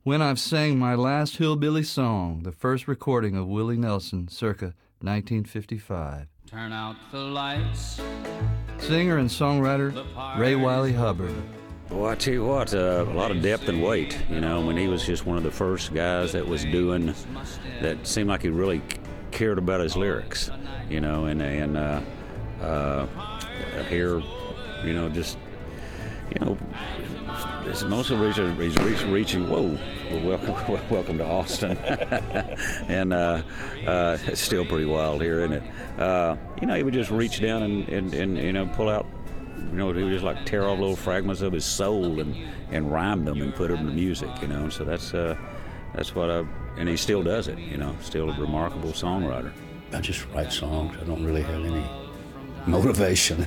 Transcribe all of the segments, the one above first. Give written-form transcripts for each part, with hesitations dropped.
When I've Sang My Last Hillbilly Song, the first recording of Willie Nelson, circa 1955. Turn out the lights. Singer and songwriter Ray Wiley Hubbard. Well, I tell you what, a lot of depth and weight. You know, when he was just one of the first guys that was doing, that seemed like he really cared about his lyrics. You know, and here, you know, just, you know, it's mostly he's reaching. Whoa, well, welcome to Austin, and it's still pretty wild here, isn't it? You know, he would just reach down and you know, pull out. You know, he would just like tear off little fragments of his soul and rhyme them and put them to music. You know, so that's what and he still does it. You know, still a remarkable songwriter. I just write songs. I don't really have any motivation.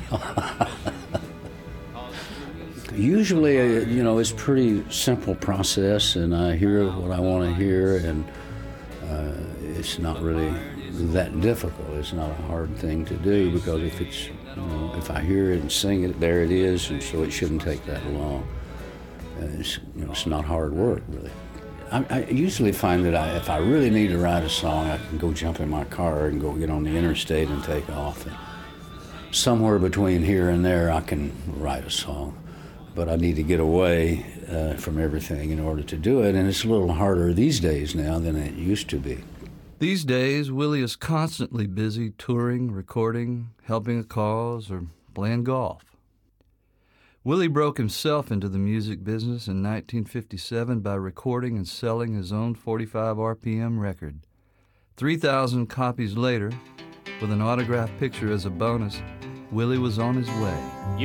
Usually, you know, it's a pretty simple process, and I hear what I want to hear, and it's not really that difficult. It's not a hard thing to do, because if it's, you know, if I hear it and sing it, there it is, and so it shouldn't take that long. It's, you know, it's not hard work, really. I usually find that if I really need to write a song, I can go jump in my car and go get on the interstate and take off. And somewhere between here and there, I can write a song. But I need to get away from everything in order to do it, and it's a little harder these days now than it used to be. These days, Willie is constantly busy touring, recording, helping a cause, or playing golf. Willie broke himself into the music business in 1957 by recording and selling his own 45 RPM record. 3,000 copies later, with an autographed picture as a bonus, Willie was on his way.